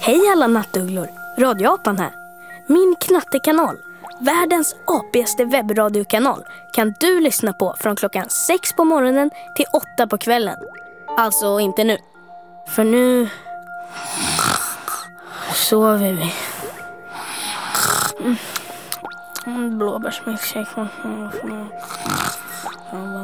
Hej alla nattugglor, Radioapan här. Min knattekanal, världens apigaste webbradiokanal, kan du lyssna på från klockan 6 på morgonen till 8 på kvällen. Alltså inte nu, för nu sover vi. Blåbärsmilkshake.